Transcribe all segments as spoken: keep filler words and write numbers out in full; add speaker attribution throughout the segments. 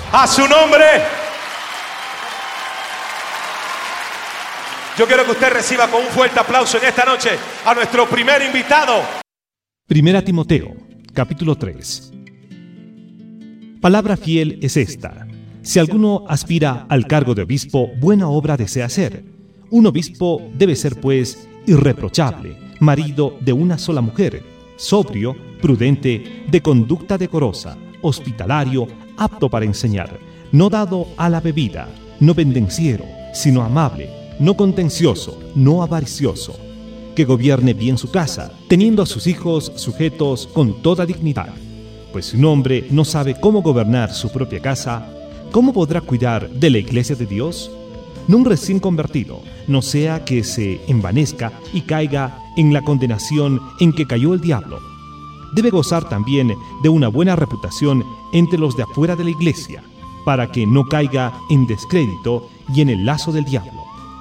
Speaker 1: A su nombre. Yo quiero que usted reciba con un fuerte aplauso en esta noche a nuestro primer invitado.
Speaker 2: Primera Timoteo, capítulo tres. Palabra fiel es esta: si alguno aspira al cargo de obispo, buena obra desea hacer. Un obispo debe ser, pues, irreprochable, marido de una sola mujer, sobrio, prudente, de conducta decorosa, hospitalario, apto para enseñar, no dado a la bebida, no pendenciero, sino amable, no contencioso, no avaricioso, que gobierne bien su casa, teniendo a sus hijos sujetos con toda dignidad. Pues si un hombre no sabe cómo gobernar su propia casa, ¿cómo podrá cuidar de la iglesia de Dios? No un recién convertido, no sea que se envanezca y caiga en la condenación en que cayó el diablo. Debe gozar también de una buena reputación entre los de afuera de la iglesia, para que no caiga en descrédito y en el lazo del diablo.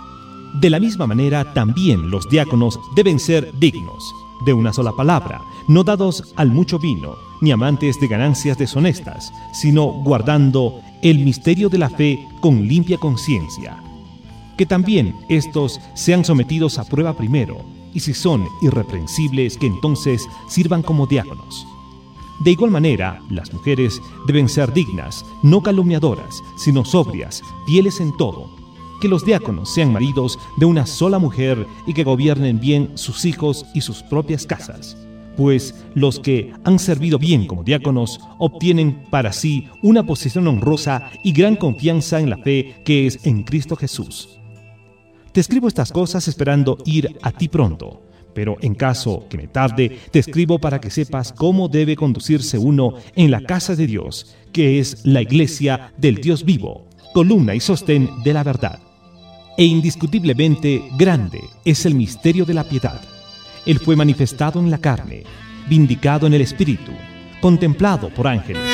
Speaker 2: De la misma manera, también los diáconos deben ser dignos, de una sola palabra, no dados al mucho vino, ni amantes de ganancias deshonestas, sino guardando el misterio de la fe con limpia conciencia. Que también estos sean sometidos a prueba primero, y si son irreprensibles, que entonces sirvan como diáconos. De igual manera, las mujeres deben ser dignas, no calumniadoras, sino sobrias, fieles en todo. Que los diáconos sean maridos de una sola mujer y que gobiernen bien sus hijos y sus propias casas. Pues los que han servido bien como diáconos obtienen para sí una posición honrosa y gran confianza en la fe que es en Cristo Jesús. Te escribo estas cosas esperando ir a ti pronto, pero en caso que me tarde, te escribo para que sepas cómo debe conducirse uno en la casa de Dios, que es la iglesia del Dios vivo, columna y sostén de la verdad. E indiscutiblemente grande es el misterio de la piedad. Él fue manifestado en la carne, vindicado en el Espíritu, contemplado por ángeles,